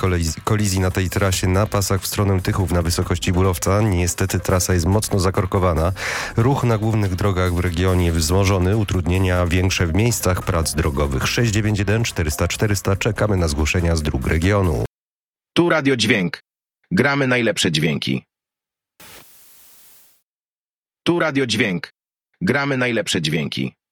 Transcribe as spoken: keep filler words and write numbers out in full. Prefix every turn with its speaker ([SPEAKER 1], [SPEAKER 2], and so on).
[SPEAKER 1] kolizji, kolizji na tej trasie na pasach w stronę Tychów na wysokości Burowca. Niestety trasa jest mocno zakorkowana. Ruch na głównych drogach w regionie wzmożony, utrudnienia większe w miejscach prac drogowych. sześć dziewięć jeden czterysta czterysta. Czekamy na zgłoszenia z dróg regionu.
[SPEAKER 2] Tu Radio Dźwięk. Gramy najlepsze dźwięki. Tu Radio Dźwięk. Gramy najlepsze dźwięki.